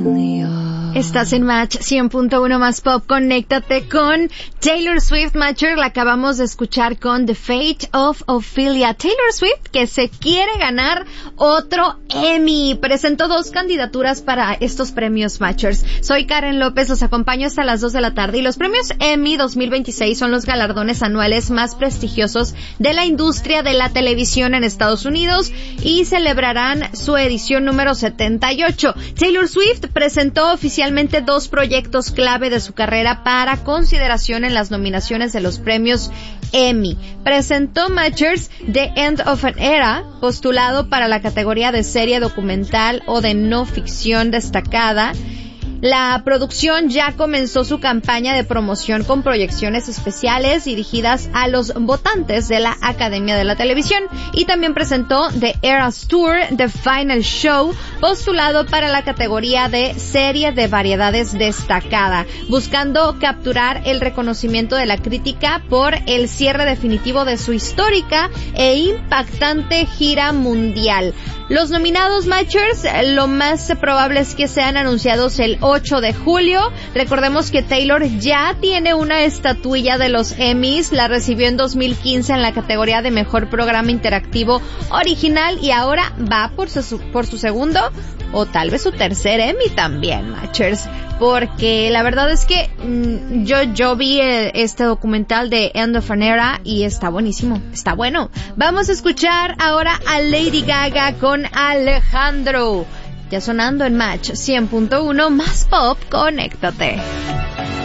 Estás en Match 100.1 más Pop. Conéctate con Taylor Swift, Matcher. La acabamos de escuchar con The Fate of Ophelia. Taylor Swift, que se quiere ganar otro Emmy. Presentó 2 candidaturas para estos premios, Matchers. Soy Karen López, los acompaño hasta las 2 de la tarde. Y los premios Emmy 2026 son los galardones anuales más prestigiosos de la industria de la televisión en Estados Unidos y celebrarán su edición número 78. Taylor Swift presentó oficialmente 2 proyectos clave de su carrera para consideración en las nominaciones de los premios Emmy. Presentó Matchers The End of an Era, postulado para la categoría de serie documental o de no ficción destacada. La producción ya comenzó su campaña de promoción con proyecciones especiales dirigidas a los votantes de la Academia de la Televisión, y también presentó The Eras Tour, The Final Show, postulado para la categoría de serie de variedades destacada, buscando capturar el reconocimiento de la crítica por el cierre definitivo de su histórica e impactante gira mundial. Los nominados, Matchers, lo más probable es que sean anunciados el 8 de julio. Recordemos que Taylor ya tiene una estatuilla de los Emmys, la recibió en 2015 en la categoría de Mejor Programa Interactivo Original y ahora va por su segundo o tal vez su tercer Emmy también, Matchers. Porque la verdad es que yo vi este documental de End of an Era y está buenísimo, está bueno. Vamos a escuchar ahora a Lady Gaga con Alejandro. Ya sonando en Match 100.1 más Pop, conéctate.